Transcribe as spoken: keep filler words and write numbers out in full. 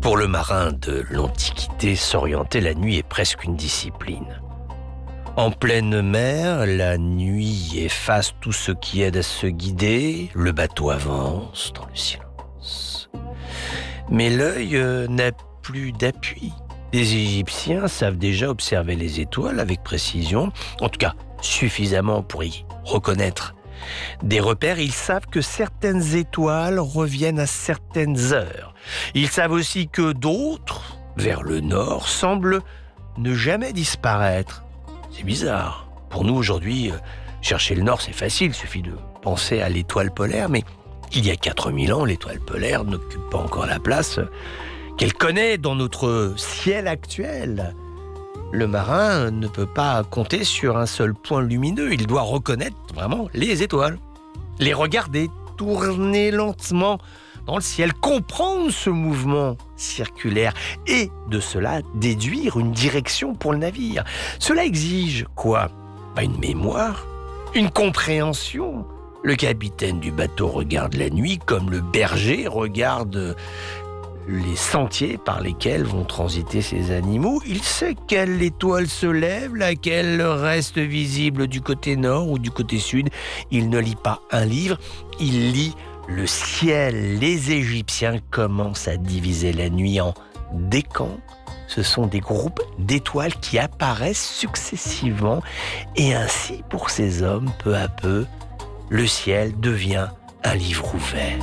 Pour le marin de l'Antiquité, s'orienter la nuit est presque une discipline. En pleine mer, la nuit efface tout ce qui aide à se guider, le bateau avance dans le silence. Mais l'œil euh, n'a plus d'appui. Les Égyptiens savent déjà observer les étoiles avec précision, en tout cas suffisamment pour y reconnaître des repères. Ils savent que certaines étoiles reviennent à certaines heures. Ils savent aussi que d'autres, vers le nord, semblent ne jamais disparaître. C'est bizarre. Pour nous aujourd'hui, chercher le nord c'est facile, il suffit de penser à l'étoile polaire, mais il y a quatre mille ans, l'étoile polaire n'occupe pas encore la place qu'elle connaît dans notre ciel actuel. Le marin ne peut pas compter sur un seul point lumineux, il doit reconnaître vraiment les étoiles, les regarder tourner lentement dans le ciel, comprendre ce mouvement circulaire et de cela déduire une direction pour le navire. Cela exige quoi ? Bah, une mémoire, une compréhension. Le capitaine du bateau regarde la nuit comme le berger regarde les sentiers par lesquels vont transiter ces animaux. Il sait quelle étoile se lève, laquelle reste visible du côté nord ou du côté sud. Il ne lit pas un livre, il lit le ciel. Les Égyptiens commencent à diviser la nuit en décans. Ce sont des groupes d'étoiles qui apparaissent successivement. Et ainsi, pour ces hommes, peu à peu, le ciel devient un livre ouvert.